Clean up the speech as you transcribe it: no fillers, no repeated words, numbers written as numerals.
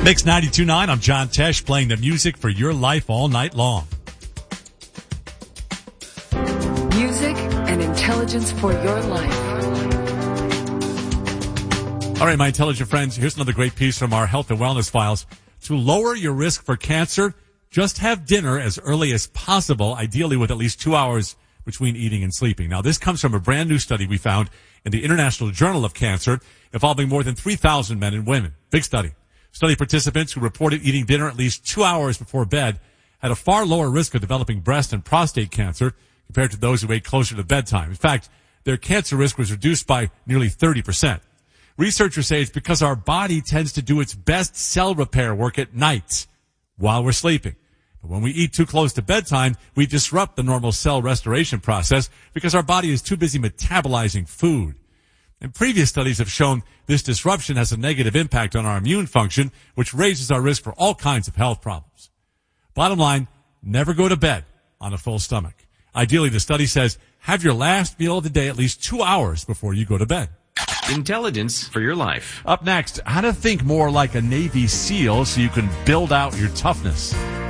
Mix 92.9, I'm John Tesh, playing the music for your life all night long. Music and intelligence for your life. All right, my intelligent friends, here's another great piece from our health and wellness files. To lower your risk for cancer, just have dinner as early as possible, ideally with at least 2 hours between eating and sleeping. Now, this comes from a brand new study we found in the International Journal of Cancer involving more than 3,000 men and women. Big study. Study participants who reported eating dinner at least 2 hours before bed had a far lower risk of developing breast and prostate cancer compared to those who ate closer to bedtime. In fact, their cancer risk was reduced by nearly 30%. Researchers say it's because our body tends to do its best cell repair work at night while we're sleeping. But when we eat too close to bedtime, we disrupt the normal cell restoration process because our body is too busy metabolizing food. And previous studies have shown this disruption has a negative impact on our immune function, which raises our risk for all kinds of health problems. Bottom line, never go to bed on a full stomach. Ideally, the study says, have your last meal of the day at least 2 hours before you go to bed. Intelligence for your life. Up next, how to think more like a Navy SEAL so you can build out your toughness.